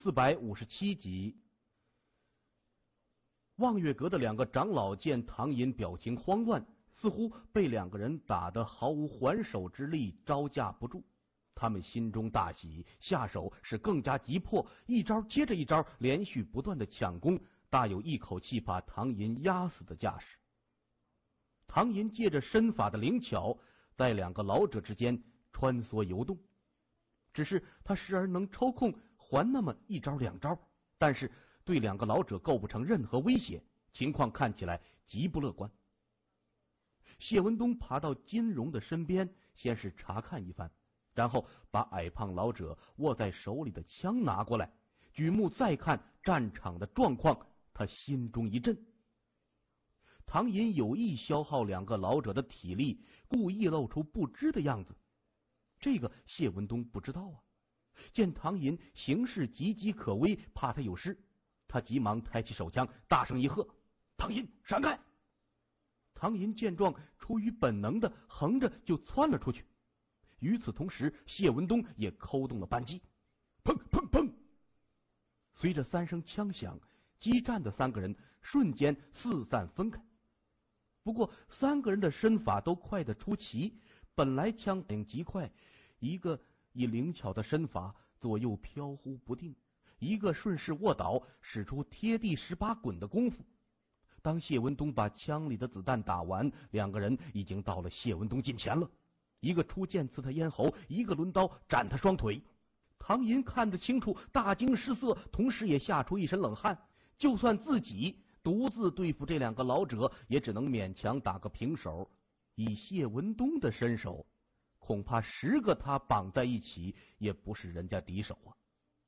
457集。望月阁的两个长老见唐寅表情慌乱，似乎被两个人打得毫无还手之力，招架不住。他们心中大喜，下手是更加急迫，一招接着一招，连续不断的抢攻，大有一口气把唐寅压死的架势。唐寅借着身法的灵巧，在两个老者之间穿梭游动，只是他时而能抽空还那么一招两招，但是对两个老者构不成任何威胁，情况看起来极不乐观。谢文东爬到金荣的身边，先是查看一番，然后把矮胖老者握在手里的枪拿过来，举目再看战场的状况，他心中一震。唐寅有意消耗两个老者的体力，故意露出不知的样子，这个谢文东不知道啊。见唐寅形势岌岌可危，怕他有事，他急忙抬起手枪，大声一喝：“唐寅，闪开！”唐寅见状，出于本能的横着就窜了出去。与此同时，谢文东也扣动了扳机，砰砰砰！随着3声枪响，激战的3个人瞬间四散分开。不过3个人的身法都快得出奇，本来枪反应极快，一个以灵巧的身法左右飘忽不定，一个顺势卧倒，使出贴地18滚的功夫。当谢文东把枪里的子弹打完，两个人已经到了谢文东近前了，一个出剑刺他咽喉，一个抡刀斩他双腿。唐寅看得清楚，大惊失色，同时也吓出一身冷汗。就算自己独自对付这两个老者，也只能勉强打个平手，以谢文东的身手，恐怕10个他绑在一起也不是人家敌手啊。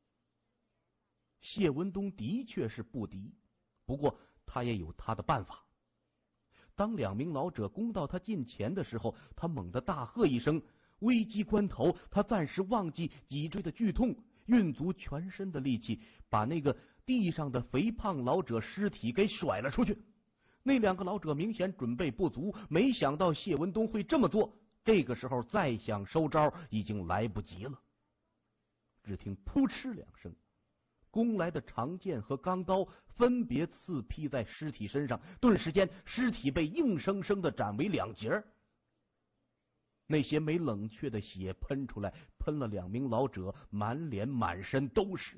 谢文东的确是不敌，不过他也有他的办法。当2名老者攻到他近前的时候，他猛地大喝一声，危机关头，他暂时忘记脊椎的剧痛，运足全身的力气，把那个地上的肥胖老者尸体给甩了出去。那2个老者明显准备不足，没想到谢文东会这么做，这个时候再想收招已经来不及了。只听扑哧2声，攻来的长剑和钢刀分别刺劈在尸体身上，顿时间尸体被硬生生的斩为2截。那些没冷却的血喷出来，喷了2名老者满脸满身都是。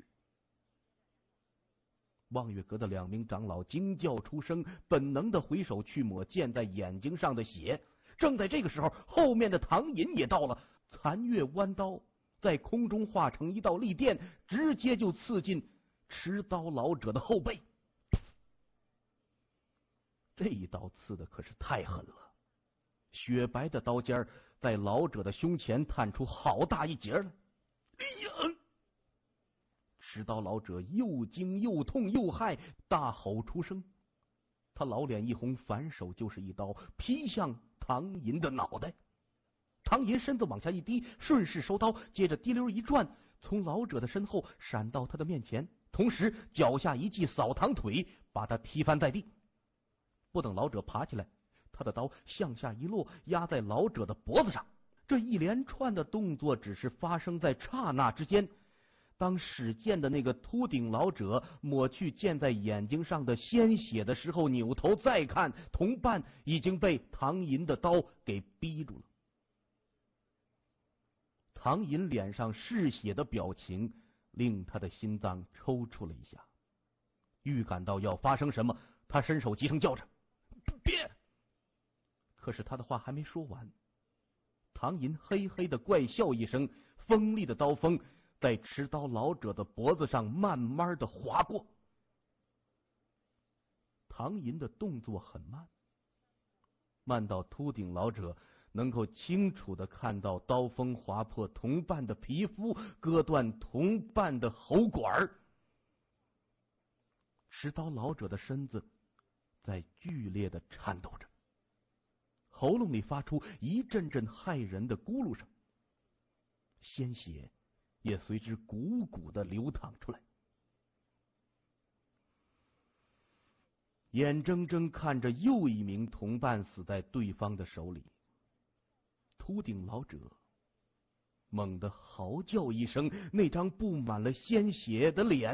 望月阁的2名长老惊叫出声，本能的回手去抹溅在眼睛上的血。正在这个时候，后面的唐寅也到了，残月弯刀在空中化成一道利电，直接就刺进持刀老者的后背。这一刀刺的可是太狠了，雪白的刀尖在老者的胸前探出好大一截来。哎呀！持刀老者又惊又痛又害，大吼出声。他老脸一红，反手就是一刀劈向唐寅的脑袋。唐寅身子往下一低，顺势收刀，接着滴溜一转，从老者的身后闪到他的面前，同时脚下一记扫堂腿，把他踢翻在地。不等老者爬起来，他的刀向下一落，压在老者的脖子上。这一连串的动作只是发生在刹那之间。当使剑的那个秃顶老者抹去溅在眼睛上的鲜血的时候，扭头再看，同伴已经被唐寅的刀给逼住了。唐寅脸上嗜血的表情令他的心脏抽搐了一下，预感到要发生什么，他伸手急声叫着：“别！”可是他的话还没说完，唐寅嘿嘿的怪笑一声，锋利的刀锋在持刀老者的脖子上慢慢的划过。唐寅的动作很慢，慢到秃顶老者能够清楚的看到刀锋划破同伴的皮肤，割断同伴的喉管。持刀老者的身子在剧烈的颤抖着，喉咙里发出一阵阵骇人的咕噜声，鲜血也随之汩汩的流淌出来。眼睁睁看着又一名同伴死在对方的手里，秃顶老者猛地嚎叫一声，那张布满了鲜血的脸